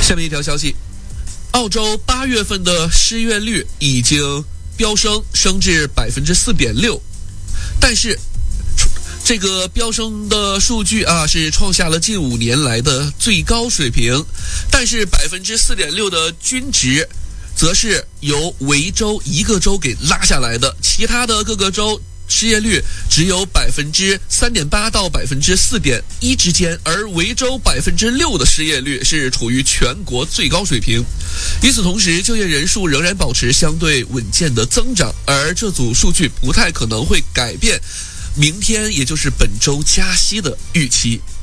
下面一条消息，澳洲8月份的失业率已经飙升至 4.6%， 但是这个飙升的数据是创下了近5年来的最高水平，但是 4.6% 的均值则是由维州一个州给拉下来的，其他的各个州失业率只有 3.8% 到 4.1% 之间，而维州 6% 的失业率是处于全国最高水平。与此同时，就业人数仍然保持相对稳健的增长，而这组数据不太可能会改变明天也就是本周加息的预期。